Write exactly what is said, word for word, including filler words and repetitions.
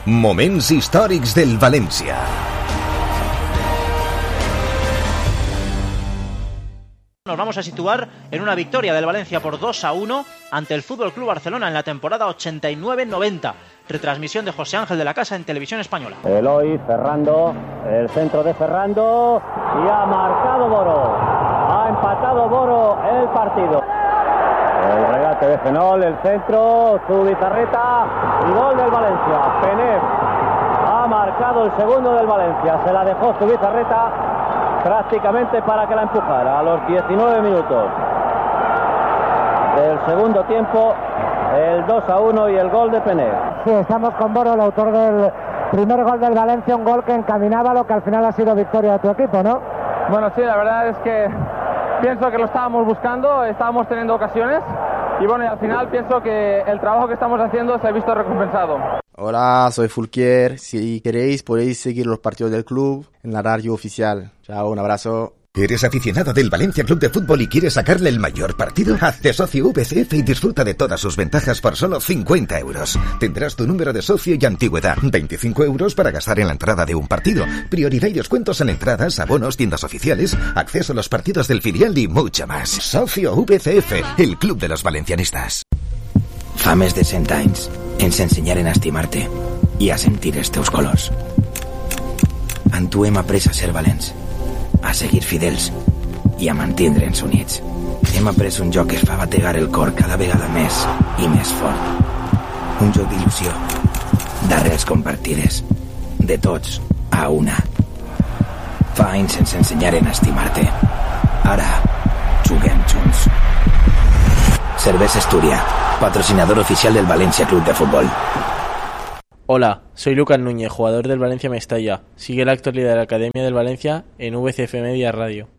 Moments històrics del València. Nos vamos a situar en una victoria del Valencia por dos a uno ante el F C Barcelona en la temporada ochenta y nueve noventa. Retransmisión de José Ángel de la Casa en Televisión Española. Eloy, Ferrando, el centro de Ferrando y ha marcado Boro. Ha empatado Boro el partido. El regate de Fenol, el centro, Zubizarreta y gol del Valencia. Pené ha marcado el segundo del Valencia. Se la dejó Zubizarreta prácticamente para que la empujara a los diecinueve minutos del segundo tiempo. El dos a uno y el gol de Pené. Sí, estamos con Boro, el autor del primer gol del Valencia, un gol que encaminaba lo que al final ha sido victoria de tu equipo, ¿no? Bueno, sí, la verdad es que pienso que lo estábamos buscando, estábamos teniendo ocasiones y bueno, y al final pienso que el trabajo que estamos haciendo se ha visto recompensado. Hola, soy Fulquier. Si queréis podéis seguir los partidos del club en la radio oficial. Chao, un abrazo. ¿Eres aficionado del Valencia Club de Fútbol y quieres sacarle el mayor partido? Hazte socio V C F y disfruta de todas sus ventajas por solo cincuenta euros. Tendrás tu número de socio y antigüedad. veinticinco euros para gastar en la entrada de un partido. Prioridad y descuentos en entradas, abonos, tiendas oficiales, acceso a los partidos del filial y mucho más. Socio V C F, el club de los valencianistas. Fa més de cent anys ens ensenyaren a estimar-te i a sentir els teus colors. En tu hem après a ser valents, a seguir fidels i a mantindre'ns units. Hem après un joc que es fa bategar el cor cada vegada més i més fort. Un joc d'il·lusió, d'arrels compartides, de tots a una. Fa anys ens ensenyaren a estimar-te. Ara juguem junts. Cervesa Asturias, patrocinador oficial del Valencia Club de Fútbol. Hola, soy Lucas Núñez, jugador del Valencia Mestalla. Sigue la actualidad de la Academia del Valencia en V C F Media Radio.